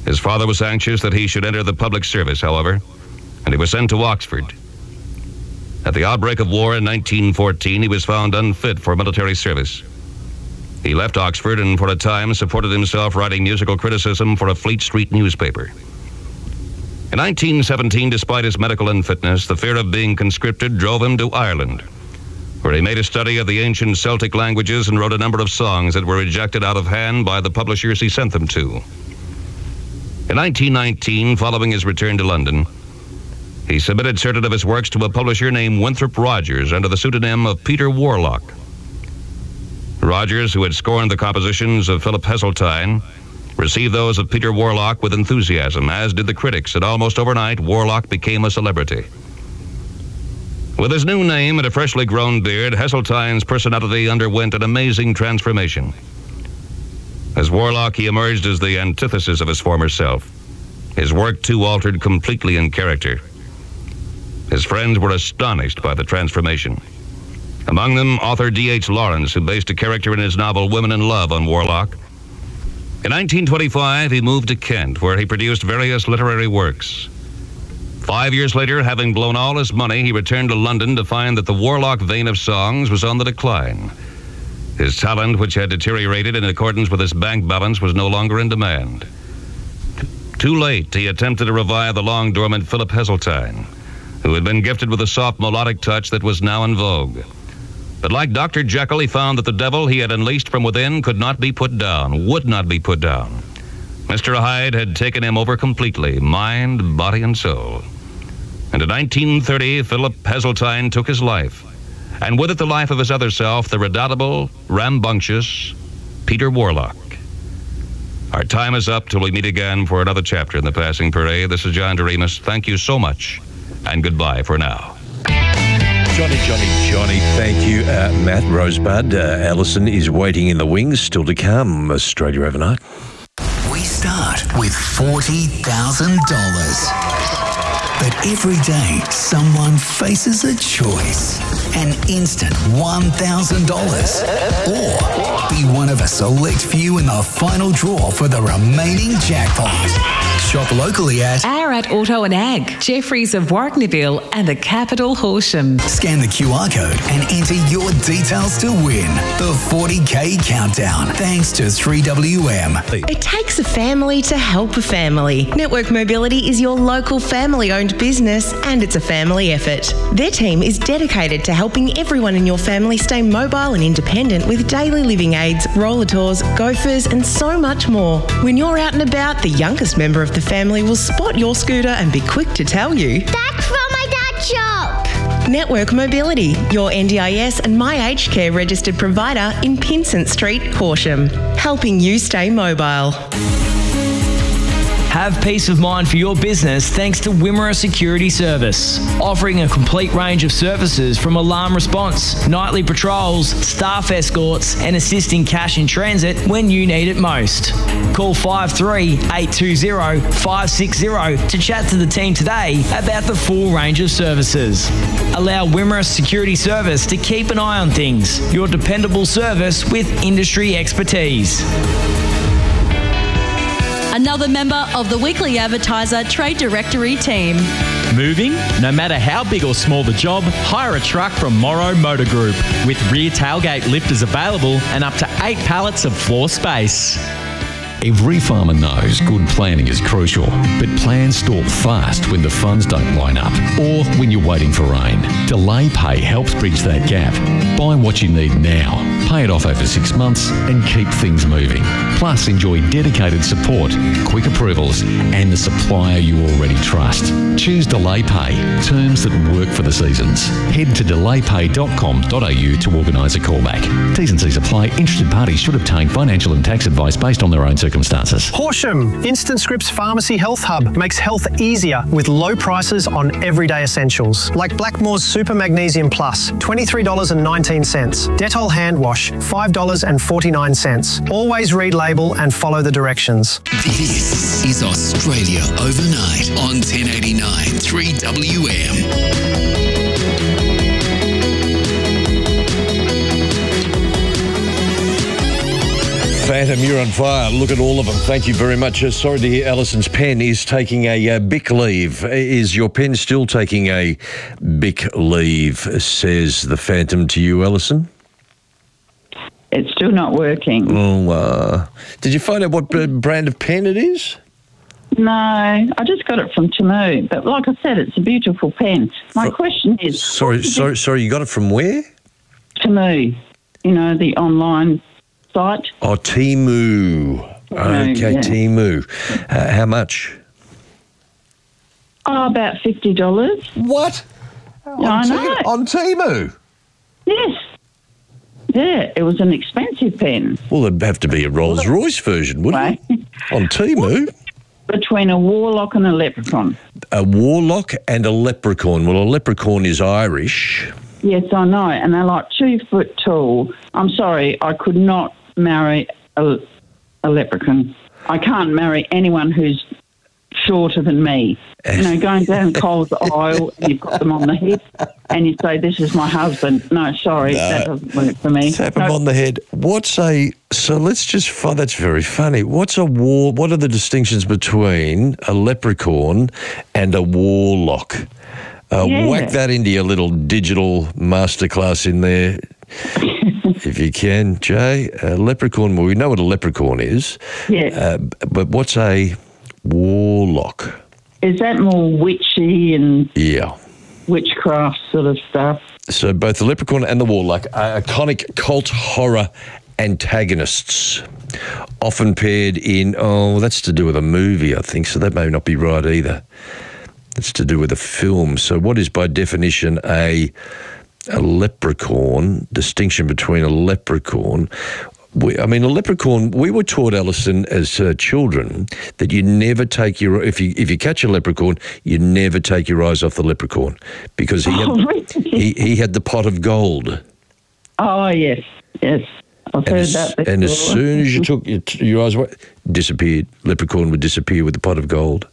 His father was anxious that he should enter the public service, however, and he was sent to Oxford. At the outbreak of war in 1914, he was found unfit for military service. He left Oxford and for a time supported himself writing musical criticism for a Fleet Street newspaper. In 1917, despite his medical unfitness, the fear of being conscripted drove him to Ireland, where he made a study of the ancient Celtic languages and wrote a number of songs that were rejected out of hand by the publishers he sent them to. In 1919, following his return to London, he submitted certain of his works to a publisher named Winthrop Rogers under the pseudonym of Peter Warlock. Rogers, who had scorned the compositions of Philip Heseltine, received those of Peter Warlock with enthusiasm, as did the critics, and almost overnight, Warlock became a celebrity. With his new name and a freshly grown beard, Heseltine's personality underwent an amazing transformation. As Warlock, he emerged as the antithesis of his former self. His work, too, altered completely in character. His friends were astonished by the transformation. Among them, author D.H. Lawrence, who based a character in his novel Women in Love on Warlock. In 1925, he moved to Kent, where he produced various literary works. 5 years later, having blown all his money, he returned to London to find that the Warlock vein of songs was on the decline. His talent, which had deteriorated in accordance with his bank balance, was no longer in demand. Too late, he attempted to revive the long-dormant Philip Heseltine, who had been gifted with a soft melodic touch that was now in vogue. But like Dr. Jekyll, he found that the devil he had unleashed from within could not be put down, would not be put down. Mr. Hyde had taken him over completely, mind, body, and soul. And in 1930, Philip Heseltine took his life, and with it the life of his other self, the redoubtable, rambunctious Peter Warlock. Our time is up till we meet again for another chapter in the Passing Parade. This is John Doremus. Thank you so much, and goodbye for now. Johnny, thank you. Matt Rosebud, Alison is waiting in the wings, still to come. Australia Overnight. We start with $40,000. But every day, someone faces a choice. An instant $1,000. Or be one of a select few in the final draw for the remaining jackpot. Shop locally at Ararat Auto and Ag, Jeffries of Warkneyville and the capital Horsham. Scan the QR code and enter your details to win the 40K countdown. Thanks to 3WM. It takes a family to help a family. Network Mobility is your local family-owned business and it's a family effort. Their team is dedicated to helping everyone in your family stay mobile and independent with daily living aids, roller tours, gophers and so much more. When you're out and about, the youngest member of the family will spot your scooter and be quick to tell you, "That's from my dad's shop." Network Mobility, your NDIS and My Aged Care registered provider in Pinsent Street, Horsham, helping you stay mobile. Have peace of mind for your business thanks to Wimmera Security Service, offering a complete range of services from alarm response, nightly patrols, staff escorts and assisting cash in transit when you need it most. Call 53-820-560 to chat to the team today about the full range of services. Allow Wimmera Security Service to keep an eye on things, your dependable service with industry expertise. Another member of the Weekly Advertiser Trade Directory team. Moving? No matter how big or small the job, hire a truck from Morrow Motor Group with rear tailgate lifters available and up to 8 pallets of floor space. Every farmer knows good planning is crucial, but plans stall fast when the funds don't line up or when you're waiting for rain. Delay Pay helps bridge that gap. Buy what you need now, pay it off over 6 months and keep things moving. Plus, enjoy dedicated support, quick approvals and the supplier you already trust. Choose Delay Pay, terms that work for the seasons. Head to delaypay.com.au to organise a callback. T's and C's apply. Interested parties should obtain financial and tax advice based on their own circumstances. Horsham, Instant Scripts Pharmacy Health Hub makes health easier with low prices on everyday essentials. Like Blackmore's Super Magnesium Plus, $23.19. Dettol Hand Wash, $5.49. Always read label and follow the directions. This is Australia Overnight on 1089 3WM. Phantom, you're on fire. Look at all of them. Thank you very much. Sorry to hear Alison's pen is taking a Bic leave. Is your pen still taking a Bic leave, says the Phantom to you, Alison? It's still not working. Oh, did you find out what brand of pen it is? No, I just got it from Temu. But like I said, it's a beautiful pen. My question is... Sorry, you got it from where? Temu, the online site. Oh, Temu. Okay, yeah. Temu. How much? Oh, about $50. What? I know. On Temu? Yes. Yeah, it was an expensive pen. Well, it'd have to be a Rolls-Royce version, wouldn't it? On Temu? Between a warlock and a leprechaun. A warlock and a leprechaun. Well, a leprechaun is Irish. Yes, I know, and they're like 2 foot tall. I'm sorry, I could not marry a leprechaun. I can't marry anyone who's shorter than me. Going down Coles aisle and you've got them on the head and you say, this is my husband. No, sorry, that doesn't work for me. Tap him on the head. So let's just find, that's very funny. What are the distinctions between a leprechaun and a warlock? Whack that into your little digital masterclass in there, if you can, Jay. Leprechaun, well, we know what a leprechaun is. Yeah. But what's a warlock? Is that more witchy and witchcraft sort of stuff? So both the leprechaun and the warlock are iconic cult horror antagonists, often paired in, that's to do with a movie, I think, so that may not be right either. It's to do with a film. So what is by definition a leprechaun, distinction between a leprechaun? A leprechaun, we were taught, Alison, as children, that you never take if you catch a leprechaun, you never take your eyes off the leprechaun because he had the pot of gold. Oh, yes. I've heard that before. And as soon as you took your eyes away, disappeared. Leprechaun would disappear with the pot of gold.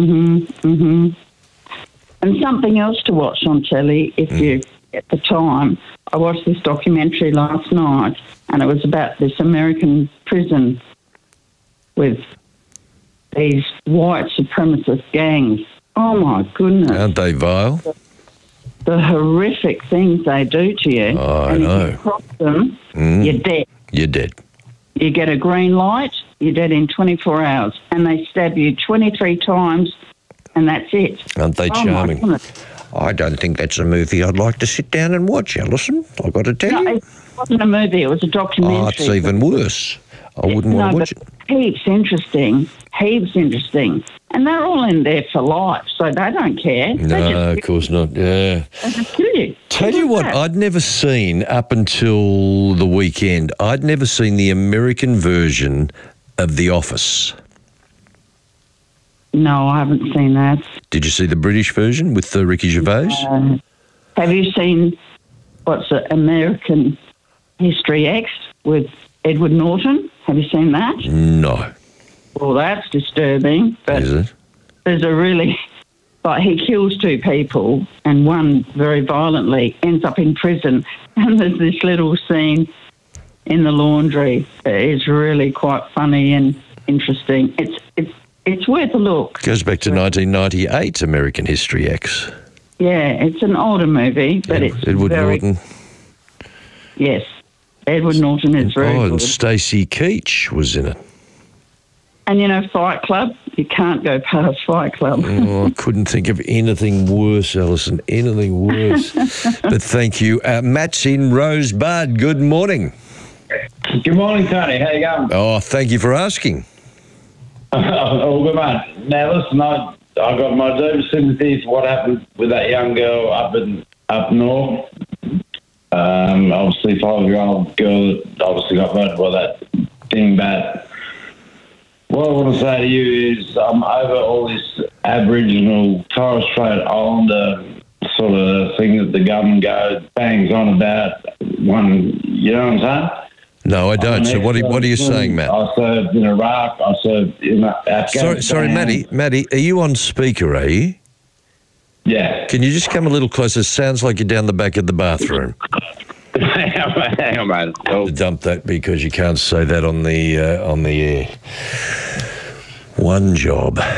And something else to watch on telly, if you at the time, I watched this documentary last night, and it was about this American prison with these white supremacist gangs. Oh, my goodness. Aren't they vile? The horrific things they do to you. Oh, I know. If you cross them, you're dead. You're dead. You get a green light, you're dead in 24 hours. And they stab you 23 times, and that's it. Aren't they charming? I don't think that's a movie I'd like to sit down and watch, Alison. I've got to tell you. It wasn't a movie, it was a documentary. Oh, it's even worse. I wouldn't want to watch it. Heaps interesting. And they're all in there for life, so they don't care. No, of course not, yeah. They just kill you. Tell you what, I'd never seen, up until the weekend, I'd never seen the American version of The Office. No, I haven't seen that. Did you see the British version with Ricky Gervais? Have you seen American History X with Edward Norton? Have you seen that? No. Well, that's disturbing. But is it? There's he kills 2 people and one very violently ends up in prison. And there's this little scene in the laundry that is really quite funny and interesting. It's worth a look. Goes back to 1998, American History X. Yeah, it's an older movie, but it's Edward Norton. Yes, Edward Norton is very good. And Stacey Keach was in it. And, Fight Club, you can't go past Fight Club. I couldn't think of anything worse, Alison, anything worse. But thank you. Matt's in Rosebud. Good morning. Good morning, Tony. How you going? Oh, thank you for asking. Oh, good, man. Now, listen, I got my deep sympathy for what happened with that young girl up north. Obviously, 5-year-old girl that obviously got murdered by that thing. But what I want to say to you is I'm over all this Aboriginal Torres Strait Islander sort of thing that the government bangs on about. You know what I'm saying? No, I don't. So what are you saying, Matt? I served in Iraq. I served in Afghanistan. Sorry, Matty, are you on speaker, are you? Yeah. Can you just come a little closer? Sounds like you're down the back of the bathroom. I'm Hang on, mate. To dump that because you can't say that on the air. One job.